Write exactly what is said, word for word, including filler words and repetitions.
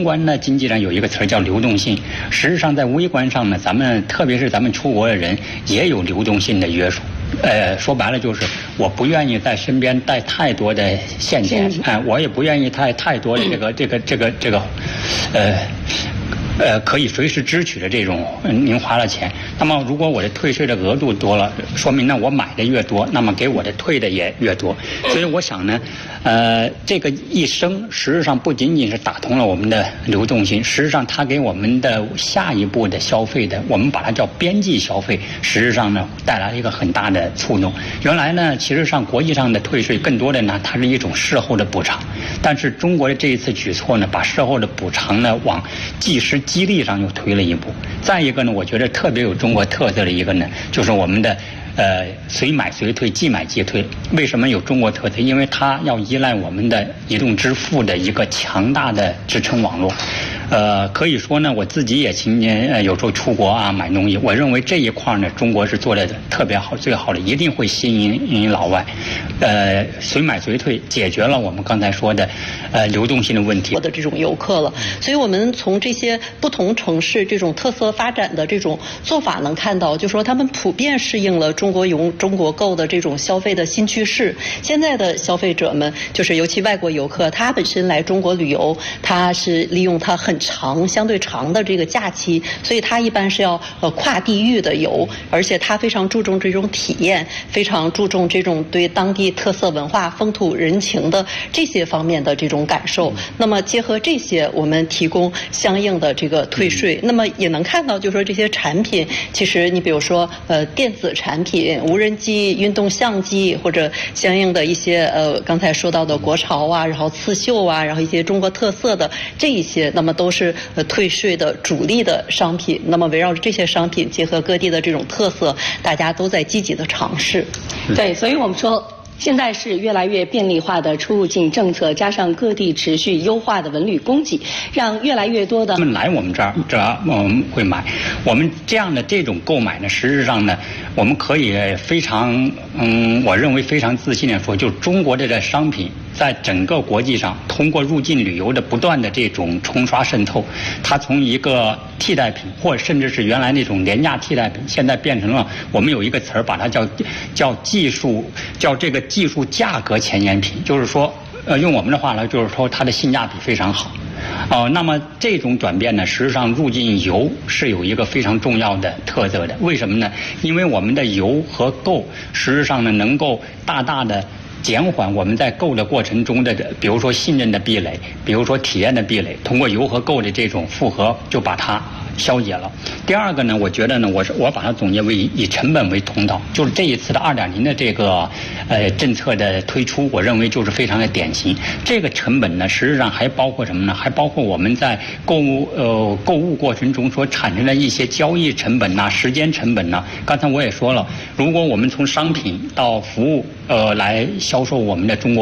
宏观的经济上有一个词儿叫流动性，实际上在微观上呢，咱们特别是咱们出国的人也有流动性的约束。呃，说白了就是我不愿意在身边带太多的现钱，哎、呃，我也不愿意带太多的这个这个这个这个，呃。呃，可以随时支取的这种，嗯，您花了钱，那么如果我的退税的额度多了，说明呢我买的越多，那么给我的退的也越多。所以我想呢，呃，这个一升实际上不仅仅是打通了我们的流动性，实际上它给我们的下一步的消费的，我们把它叫边际消费，实际上呢带来了一个很大的触动。原来呢，其实上国际上的退税更多的呢，它是一种事后的补偿，但是中国的这一次举措呢，把事后的补偿呢往即时激励上又推了一步。再一个呢，我觉得特别有中国特色的一个呢，就是我们的呃随买随退，即买即退。为什么有中国特色？因为它要依赖我们的移动支付的一个强大的支撑网络。呃，可以说呢，我自己也今年呃有时候出国啊买东西，我认为这一块呢，中国是做的特别好，最好的，一定会吸引引老外。呃，随买随退解决了我们刚才说的呃流动性的问题。 的这种游客了，所以我们从这些不同城市这种特色发展的这种做法能看到，就说他们普遍适应了中国游、中国购的这种消费的新趋势。现在的消费者们，就是尤其外国游客，他本身来中国旅游，他是利用他很长、相对长的这个假期，所以他一般是要呃跨地域的游，而且他非常注重这种体验，非常注重这种对当地特色文化、风土人情的这些方面的这种感受。那么结合这些，我们提供相应的这个退税。那么也能看到，就是说这些产品，其实你比如说呃电子产品、无人机、运动相机，或者相应的一些呃刚才说到的国潮啊，然后刺绣啊，然后一些中国特色的这一些，那么都是呃退税的主力的商品。那么围绕着这些商品，结合各地的这种特色，大家都在积极的尝试。 对，所以我们说。现在是越来越便利化的出入境政策，加上各地持续优化的文旅供给，让越来越多的他们来我们这儿，这我们会买。我们这样的这种购买呢，实质上呢，我们可以非常，嗯，我认为非常自信的说，就是中国的这商品在整个国际上，通过入境旅游的不断的这种冲刷渗透，它从一个替代品，或者甚至是原来那种廉价替代品，现在变成了我们有一个词儿，把它叫叫技术，叫这个技术价格前沿品，就是说，呃，用我们的话来，就是说它的性价比非常好。哦、呃，那么这种转变呢，实际上入境游是有一个非常重要的特色的。为什么呢？因为我们的游和购，实际上呢，能够大大的减缓我们在购的过程中的，比如说信任的壁垒，比如说体验的壁垒，通过游和购的这种复合，就把它消解了。第二个呢，我觉得呢，我是我把它总结为以以成本为通道，就是这一次的二点零的这个呃政策的推出，我认为就是非常的典型。这个成本呢，实际上还包括什么呢？还包括我们在购物呃购物过程中所产生的一些交易成本呐、时间成本呐。刚才我也说了，如果我们从商品到服务呃来销售我们的中国。